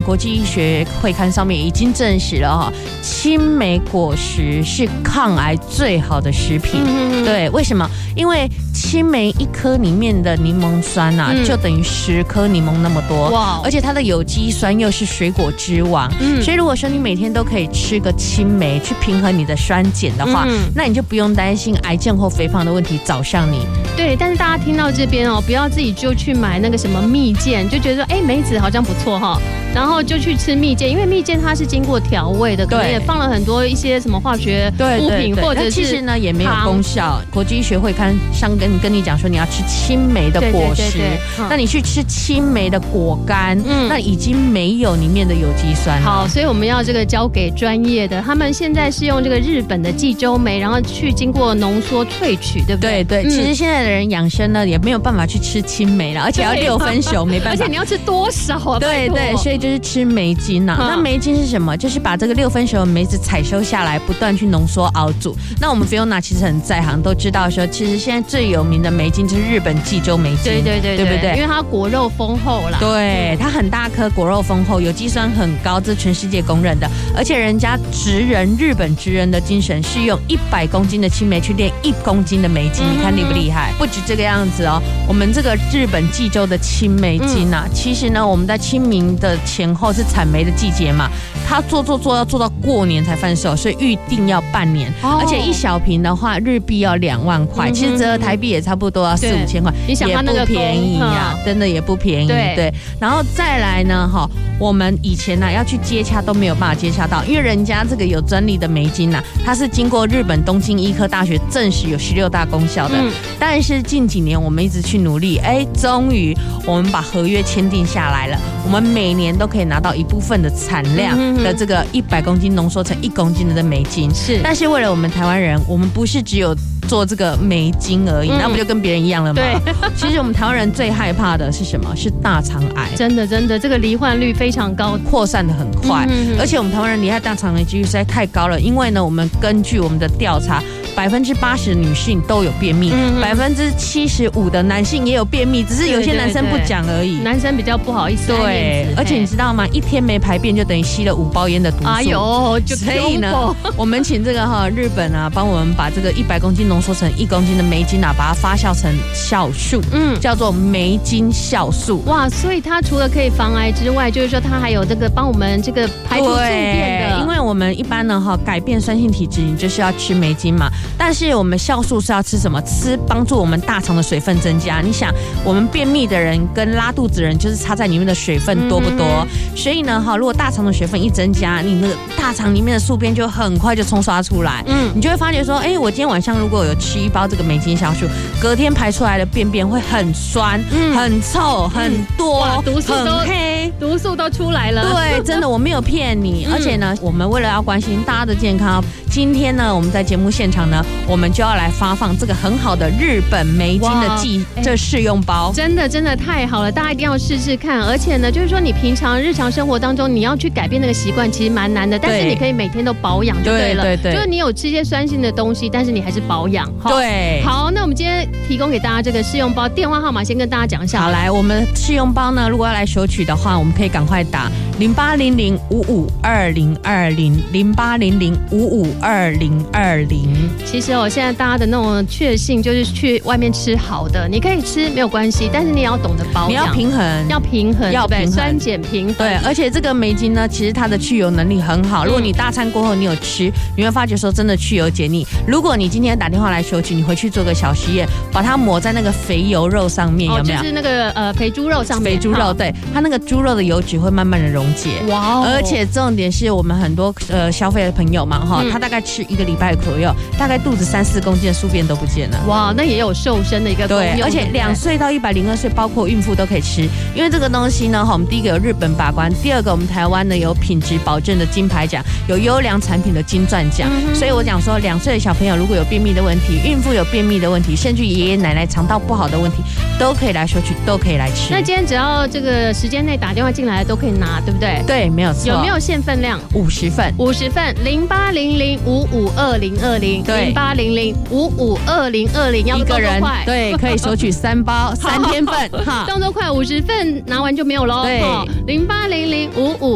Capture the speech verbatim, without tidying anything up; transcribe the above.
国际医学会刊上面已经证实了哈，青莓果实是抗癌最好的食品。嗯、对，为什么？因为青莓一颗里面的柠檬酸啊，嗯、就等于十颗柠檬那么多。哇！而且它的有机酸又是水果之王。嗯、所以如果说你每天都可以吃个青莓去平衡你的酸碱的话，嗯、那你就不用担心癌症或肥胖的问题找上你。 对，但是大家听到这边哦，不要自己就去买那个什么蜜饯，就觉得说，哎，梅子好像不错哈。然后就去吃蜜饯，因为蜜饯它是经过调味的，可能也放了很多一些什么化学物品，或者是其实呢也没有功效。国际医学会刊上跟跟你讲说，你要吃青莓的果实，对对对对嗯、那你去吃青莓的果干，嗯、那已经没有里面的有机酸了。 好，所以我们要这个交给专业的，他们现在是用这个日本的济州莓，然后去经过浓缩萃取，对不对？ 对对，嗯、其实现在的人养生呢也没有办法去吃青莓了，而且要六分熟，没办法。 而且你要吃多少啊？ 对对，所以就是吃梅精呐、啊。那梅精是什么？就是把这个六分熟的梅子采收下来，不断去浓缩熬煮。那我们Fiona其实很在行，都知道说，其实现在最有名的梅精就是日本济州梅精， 对对对， 对不对？ 因为它果肉丰厚啦， 对，它很大颗，果肉丰厚，有机酸很高，这是全世界公认的。而且人家职人日本职人的精神是用一百公斤的青梅去炼一公斤的梅精，嗯、你看厉不厉害？不止这个样子哦，我们这个日本济州的青梅精啊，嗯、其实呢，我们在清明的前后是采梅的季节嘛，它做做做要做到过年才贩售，所以预定要半年，哦、而且一小瓶的话日币要两万块，嗯、其实折合台币也差不多要四五千块， 你想它那个也不便宜啊，嗯、真的也不便宜。对，对然后再来呢，哈，我们以前呢、啊、要去接洽都没有办法接洽到，因为人家这个有专利的梅精呐、啊，它是经过日本东京医科大学证实有十六大功效的。嗯、但是近几年我们一直去努力，哎，终于我们把合约签订下来了，我们每年都可以拿到一部分的产量的这个一百公斤浓缩成一公斤的梅精。是，但是为了我们台湾人，我们不是只有做这个梅精而已，那、嗯、不就跟别人一样了吗？对，其实我们台湾人最害怕的是什么？是大肠癌。 真的真的，这个罹患率非常高， 扩散的很快，嗯、而且我们台湾人罹害大肠癌几率实在太高了。因为呢，我们根据我们的调查，百分之八十的女性都有便秘，百分之七十五的男性也有便秘，只是有些男生不讲而已。 对对对，男生比较不好意思。 对，而且你知道吗？一天没排便就等于吸了五包烟的毒素。 哎呦，就所以呢，我们请这个哈日本啊，帮我们把这个一百公斤浓缩成一公斤的梅精啊，把它发酵成酵素，嗯，叫做梅精酵素。 哇，所以它除了可以防癌之外，就是说它还有这个帮我们这个排除宿便的。 因为我们一般呢哈改变酸性体质，你就是要吃梅精嘛。但是我们酵素是要吃什么？吃帮助我们大肠的水分增加。你想，我们便秘的人跟拉肚子的人，就是差在里面的水分多不多。嗯、所以呢哈，如果大肠的水分一增加，你那个大肠里面的宿便就很快就冲刷出来。嗯，你就会发觉说，哎，我今天晚上如果有吃一包这个梅精酵素，隔天排出来的便便会很酸、嗯、很臭、很多、 嗯、毒素都很黑， 毒素都出来了。 对，真的我没有骗你。嗯、而且呢，我们为了要关心大家的健康，今天呢，我们在节目现场呢，我们就要来发放这个很好的日本梅精的剂这试用包。 真的真的太好了，大家一定要试试看。而且呢，就是说你平常日常生活当中你要去改变那个习惯，其实蛮难的，但是你可以每天都保养就对了。对对对，就是你有吃一些酸性的东西，但是你还是保养。 对， 好，那我们今天提供给大家这个试用包，电话号码先跟大家讲一下。 好，来，我们试用包呢，如果要来索取的话，我们可以赶快打零八零零五五二零二零零八零零五五二零二零。 其实哦，现在大家的那种确信就是去外面吃好的，你可以吃没有关系，但是你也要懂得保养， 你要平衡， 要平衡， 要平衡， 酸碱平衡。 对，而且这个梅精呢，其实它的去油能力很好。如果你大餐过后你有吃，你会发觉说真的去油解腻。如果你今天打电话来索取，你回去做个小实验，把它抹在那个肥油肉上面，有没有？ 哦，就是那个呃肥猪肉上面， 肥猪肉，对，它那个猪肉的油脂会慢慢的溶解。哇、哦！而且重点是我们很多呃消费的朋友嘛哈，嗯、他大概吃一个礼拜左右，大概肚子三四公斤的宿便都不见了。 哇，那也有瘦身的一个功用。 对，而且两岁到一百零二岁，包括孕妇都可以吃，因为这个东西呢，哈，我们第一个有日本把关，第二个我们台湾呢有品质保证的金牌奖，有优良产品的金钻奖。嗯、所以我讲说，两岁的小朋友如果有便秘的问题，孕妇有便秘的问题，甚至爷爷奶奶肠道不好的问题，都可以来索取，都可以来吃。 那今天只要这个时间内打电话进来都可以拿，对不对？ 对，没有错。 有没有限分量？ 五十份， 五十份，零八零零五五二零二零，零八零零五五二零二零，要一个人对，可以索取三包三天份， 动作快，五十份拿完就没有喽。 对， 零八零零五五。